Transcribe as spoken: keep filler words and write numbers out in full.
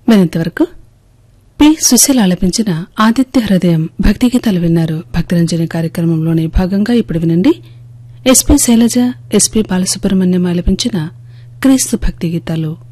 వినంతవరకు P Susheela ఆలపించిన ఆదిత్య హృదయం భక్తి గీతాలు విన్నారు. భక్తిరంజని కార్యక్రమంలోని భాగంగా ఇప్పుడు వినండి ఎస్పీ శైలజ, ఎస్పీ బాలసుబ్రహ్మణ్యం ఆలపించిన క్రీస్తు భక్తి గీతాలు.